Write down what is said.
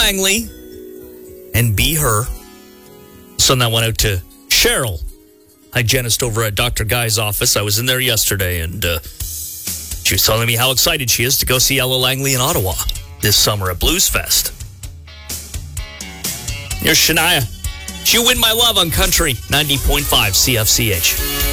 Langley and Be Her. Send that one out to Cheryl, hygienist over at Dr. Guy's office. I was in there yesterday, and she was telling me how excited she is to go see Ella Langley in Ottawa this summer at Blues Fest. Here's Shania. She Win My Love on Country 90.5 CFCH.